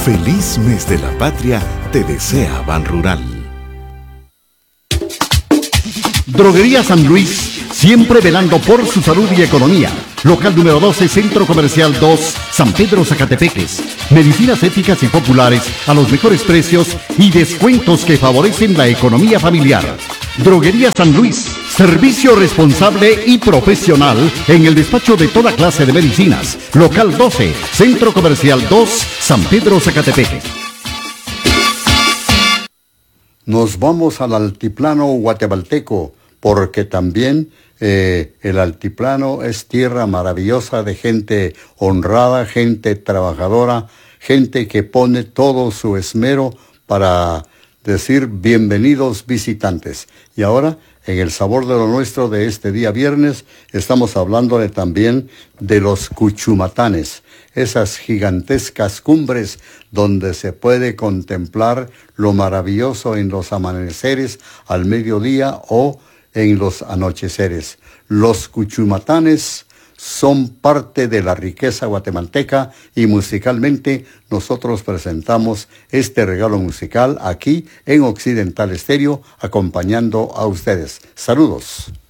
Feliz mes de la patria te desea Ban Rural. Droguería San Luis, siempre velando por su salud y economía. Local número 12, Centro Comercial 2, San Pedro, Zacatepeques. Medicinas éticas y populares a los mejores precios y descuentos que favorecen la economía familiar. Droguería San Luis, servicio responsable y profesional en el despacho de toda clase de medicinas. Local 12, Centro Comercial 2, San Pedro, Zacatepeques. Nos vamos al altiplano guatemalteco, porque también el altiplano es tierra maravillosa de gente honrada, gente trabajadora, gente que pone todo su esmero para decir bienvenidos visitantes. Y ahora, en el sabor de lo nuestro de este día viernes, estamos hablando también de los Cuchumatanes, esas gigantescas cumbres donde se puede contemplar lo maravilloso en los amaneceres al mediodía o en los anocheceres. Los Cuchumatanes son parte de la riqueza guatemalteca y musicalmente nosotros presentamos este regalo musical aquí en Occidental Estéreo acompañando a ustedes. Saludos.